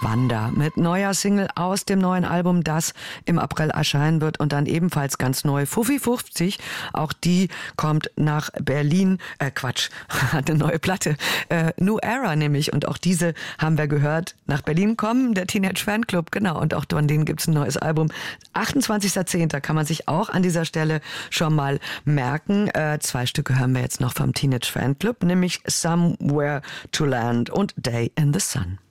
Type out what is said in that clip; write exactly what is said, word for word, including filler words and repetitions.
Wanda mit neuer Single aus dem neuen Album, das im April erscheinen wird und dann ebenfalls ganz neu. Fuffi fünfzig, auch die kommt nach Berlin, äh Quatsch, hat eine neue Platte, äh, New Era nämlich, und auch diese haben wir gehört, nach Berlin kommen, der Teenage Fanclub, genau, und auch von denen gibt's ein neues Album. achtundzwanzigster zehnter kann man sich auch an dieser Stelle schon mal merken. Äh, zwei Stücke hören wir jetzt noch vom Teenage Fanclub, nämlich Somewhere to Land und Day in the Sun.